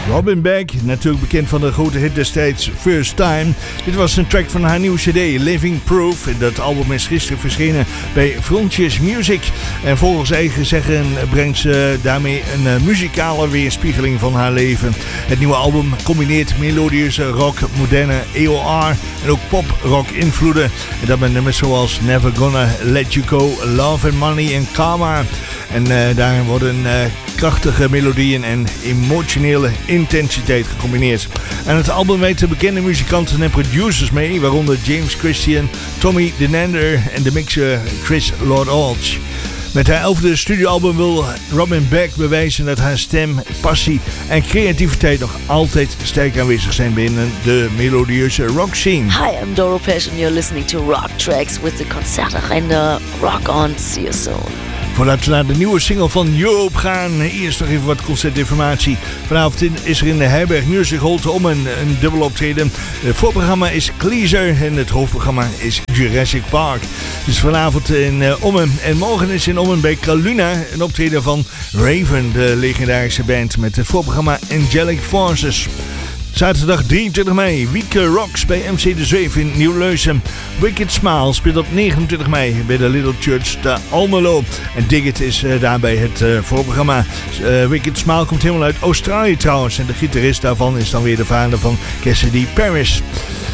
Robin Beck, natuurlijk bekend van de grote hit destijds First Time. Dit was een track van haar nieuwe cd, Living Proof. Dat album is gisteren verschenen bij Frontiers Music. En volgens eigen zeggen brengt ze daarmee een muzikale weerspiegeling van haar leven. Het nieuwe album combineert melodieuze rock, moderne EOR en ook pop-rock invloeden. En dat met nummers zoals Never Gonna Let You Go, Love and Money en Karma. En daarin worden krachtige melodieën en emotionele intensiteit gecombineerd. En het album weet bekende muzikanten en producers mee, waaronder James Christian, Tommy Denander en de mixer Chris Lord Alge. Met haar 11e studioalbum wil Robin Beck bewijzen dat haar stem, passie en creativiteit nog altijd sterk aanwezig zijn binnen de melodieuze rock scene. Hi, I'm Doro Pesch and you're listening to Rock Tracks with the concertagenda Rock On. See you soon. Voordat we naar de nieuwe single van Europe gaan, eerst nog even wat concertinformatie. Vanavond is er in de Herberg Music Hall te Ommen een dubbel optreden. Het voorprogramma is Cleaser en het hoofdprogramma is Jurassic Park. Dus vanavond in Ommen en morgen is in Ommen bij Caluna een optreden van Raven, de legendarische band, met het voorprogramma Angelic Forces. Zaterdag 23 mei, Wieke Rocks bij MC De Zweef in Nieuw-Leusen. Wicked Smile speelt op 29 mei bij de Little Church te Almelo. En Dig It is daarbij het voorprogramma. Wicked Smile komt helemaal uit Australië trouwens. En de gitarist daarvan is dan weer de vader van Cassidy Paris.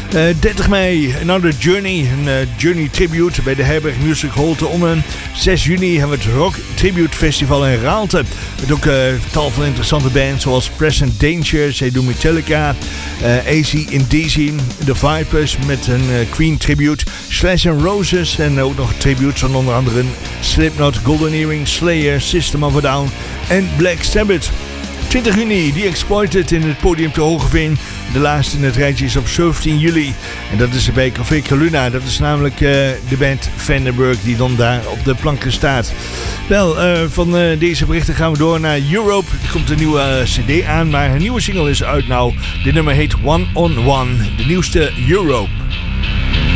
30 mei, Another Journey, een Journey Tribute bij de Herberg Music Hall te Ommen. 6 juni hebben we het Rock Tribute Festival in Raalte. Met ook tal van interessante bands zoals Present Danger, zij doen Metallica, AC Indizzy, The Vipers met een Queen Tribute, Slash and Roses en ook nog tributes van onder andere Slipknot, Golden Earring, Slayer, System of a Down en Black Sabbath. 20 juni, The Exploited in het podium te Hogeveen. De laatste in het rijtje is op 17 juli. En dat is bij Café Caluna. Dat is namelijk de band Vandenberg die dan daar op de planken staat. Wel, van deze berichten gaan we door naar Europe. Er komt een nieuwe cd aan, maar een nieuwe single is uit nou. Dit nummer heet One on One. De nieuwste Europe.